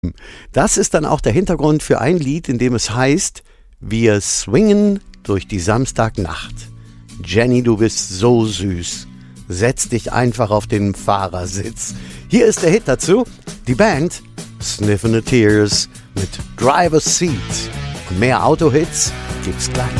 Das ist dann auch der Hintergrund für ein Lied, in dem es heißt, wir swingen durch die Samstagnacht. Jenny, du bist so süß. Setz dich einfach auf den Fahrersitz. Hier ist der Hit dazu. Die Band Sniffin' the Tears mit Driver's Seat. Und mehr Autohits gibt's gleich.